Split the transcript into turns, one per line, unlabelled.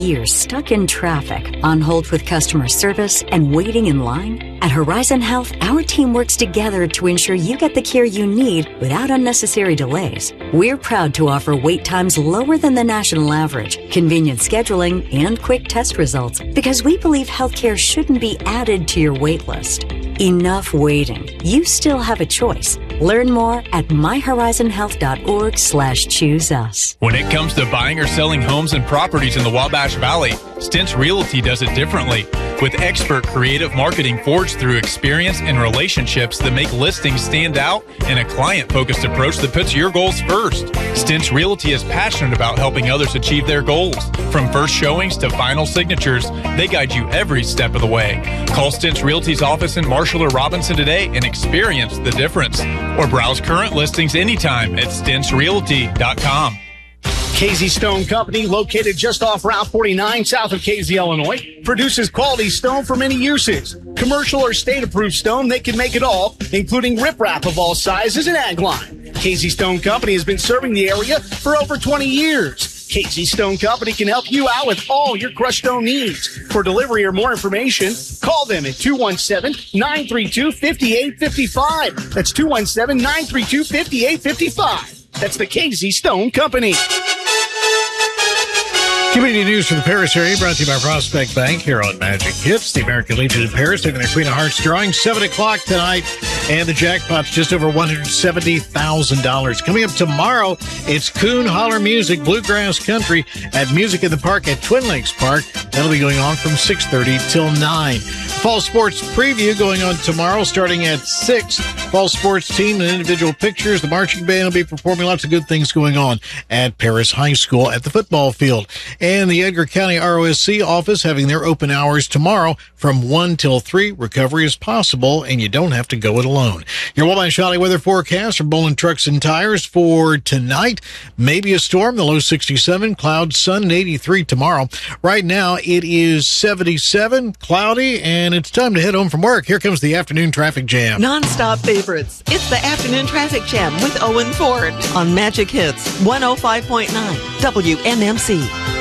You're stuck in traffic, on hold with customer service, and waiting in line? At Horizon Health, our team works together to ensure you get the care you need without unnecessary delays. We're proud to offer wait times lower than the national average, convenient scheduling, and quick test results because we believe healthcare shouldn't be added to your wait list. Enough waiting. You still have a choice. Learn more at myhorizonhealth.org/choose us.
When it comes to buying or selling homes and properties in the Wabash Valley, Stintz Realty does it differently. With expert creative marketing forged through experience and relationships that make listings stand out and a client-focused approach that puts your goals first. Stintz Realty is passionate about helping others achieve their goals. From first showings to final signatures, they guide you every step of the way. Call Stintz Realty's office in Marshall or Robinson today and experience the difference. Or browse current listings anytime at stintzrealty.com.
Casey Stone Company, located just off Route 49 south of Casey, Illinois, produces quality stone for many uses. Commercial or state-approved stone, they can make it all, including riprap of all sizes and ag line. Casey Stone Company has been serving the area for over 20 years. Casey Stone Company can help you out with all your crushed stone needs. For delivery or more information, call them at 217-932-5855. That's 217-932-5855. That's the Casey Stone Company.
Community news from the Paris area brought to you by Prospect Bank here on Magic Hits. The American Legion in Paris taking their Queen of Hearts drawing 7 o'clock tonight, and the jackpot's just over $170,000. Coming up tomorrow, it's Coon Holler Music, Bluegrass Country at Music in the Park at Twin Lakes Park. That'll be going on from 6:30 till 9. Fall sports preview going on tomorrow starting at 6. Fall sports team and individual pictures. The marching band will be performing. Lots of good things going on at Paris High School at the football field. And the Edgar County ROSC office having their open hours tomorrow from 1 till 3. Recovery is possible, and you don't have to go it alone. Your Wabash Valley weather forecast from Bolin Trucks and Tires for tonight. Maybe a storm, the low 67, clouds, sun, and 83 tomorrow. Right now, it is 77, cloudy, and it's time to head home from work. Here comes the afternoon traffic jam.
Non-stop favorites. It's the afternoon traffic jam with Owen Ford on Magic Hits 105.9 WMMC.